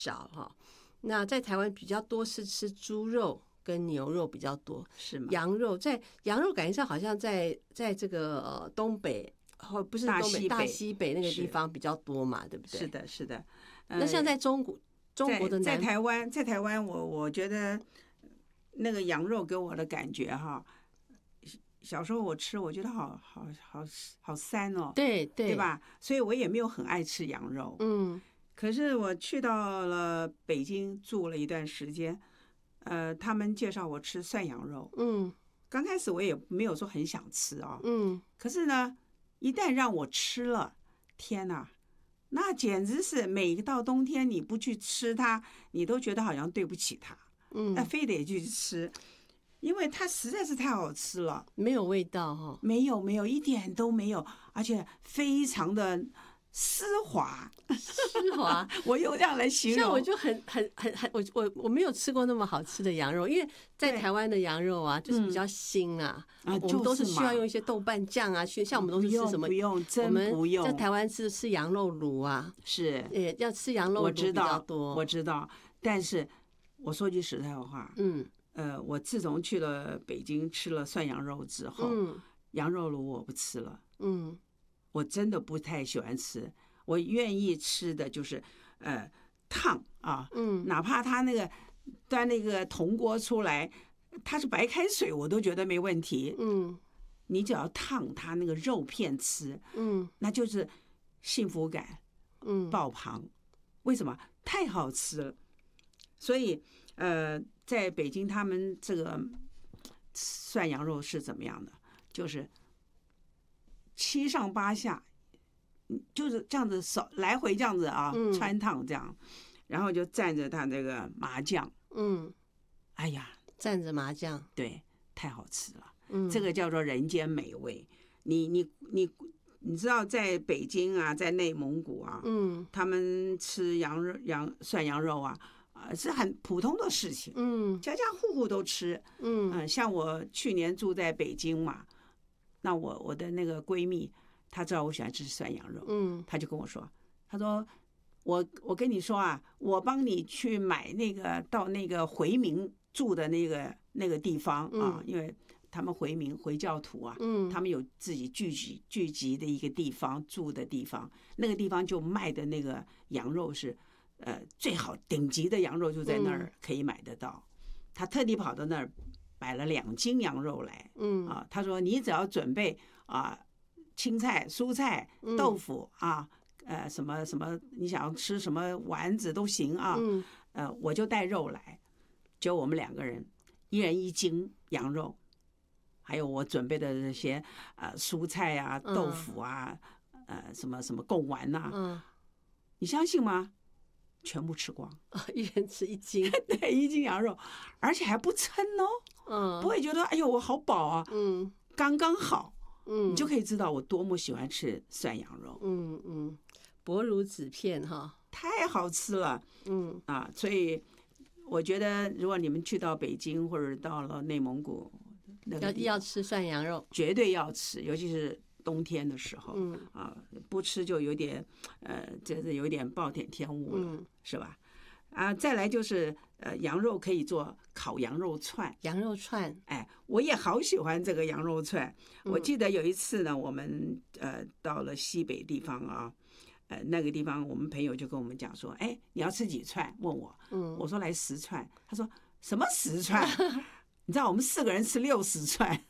少哈。那在台湾比较多是吃猪肉跟牛肉比较多， 是吗？ 羊肉感觉上好像在这个东北，不是东北，大西北那个地方比较多嘛，对不对？ 是的，是的。 那像在中国的在台湾，我觉得那个羊肉给我的感觉哈，小时候我吃，我觉得好膻哦，对吧？所以我也没有很爱吃羊肉。可是我去到了北京住了一段时间，他们介绍我吃涮羊肉。刚开始我也没有说很想吃啊。可是呢，一旦让我吃了，天哪！那简直是每到冬天你不去吃它，你都觉得好像对不起它。那非得去吃，因为它实在是太好吃了， 没有味道哈， 没有一点都没有，而且非常的丝滑，我用这样来形容。 像我就我没有吃过那么好吃的羊肉，因为在台湾的羊肉啊，就是比较腥啊，我们都是需要用一些豆瓣酱啊，像我们都是吃什么？ 不用，真不用。 在台湾吃羊肉炉啊， 是， 要吃羊肉炉比较多。 我知道，但是我说句实在话，我自从去了北京吃了涮羊肉之后，羊肉炉我不吃了。我真的不太喜欢吃，我愿意吃的就是烫啊，哪怕他那个端那个铜锅出来，它是白开水，我都觉得没问题。你只要烫它那个肉片吃，那就是幸福感，爆棚。为什么？太好吃了。所以在北京他们这个涮羊肉是怎么样的？就是七上八下，就是这样子手来回这样子啊，穿烫这样，然后就蘸着他那个麻酱，哎呀， 蘸着麻酱， 对，太好吃了，这个叫做人间美味。你知道，在北京啊，在内蒙古啊，他们吃涮羊肉啊，是很普通的事情，家家户户都吃，像我去年住在北京嘛。那我的那个闺蜜，她知道我喜欢吃涮羊肉，她就跟我说，她说我跟你说啊，我帮你去买那个到那个回民住的那个地方啊，因为他们回教徒啊，他们有自己聚集的一个地方住的地方，那个地方就卖的那个羊肉是最好顶级的羊肉就在那儿可以买得到，他特地跑到那儿。买了2斤羊肉来，他说你只要准备青菜、蔬菜、豆腐啊，什么什么，你想要吃什么丸子都行啊，我就带肉来，就我们2个人，1人1斤羊肉，还有我准备的这些蔬菜啊、豆腐啊，什么什么贡丸呐，你相信吗？全部吃光一人吃1斤， 对，1斤羊肉，而且还不撑哦，不会觉得哎呦我好饱啊，刚刚好，你就可以知道我多么喜欢吃涮羊肉， 薄如纸片哈， 太好吃了，所以我觉得如果你们去到北京或者到了内蒙古， 要吃涮羊肉， 绝对要吃，尤其是冬天的时候，不吃就有点，就是有点暴殄天物了，是吧？再来就是羊肉可以做烤羊肉串，哎，我也好喜欢这个羊肉串。我记得有一次呢，我们到了西北地方啊，那个地方我们朋友就跟我们讲说，哎，你要吃几串？问我，我说来10串，他说什么10串？你知道我们4个人吃60串。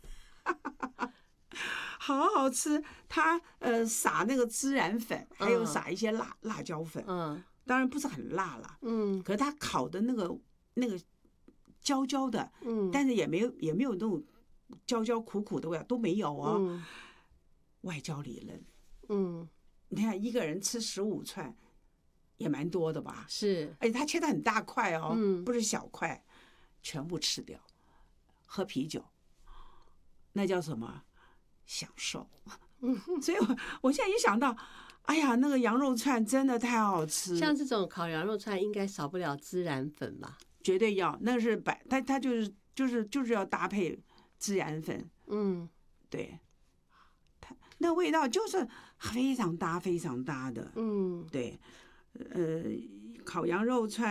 好好吃，它撒那个孜然粉，还有撒一些辣椒粉，当然不是很辣了，可是它烤的那个焦焦的，但是也没有那种焦焦苦苦的味道都没有哦，外焦里嫩，你看一个人吃15串也蛮多的吧？ 是， 而且它切得很大块哦，不是小块，全部吃掉，喝啤酒，那叫什么？享受，所以我现在一想到，哎呀，那个羊肉串真的太好吃。 像这种烤羊肉串，应该少不了孜然粉吧？ 绝对要，那是它就是要搭配孜然粉。对，它那味道就是非常搭的。对， 烤羊肉串。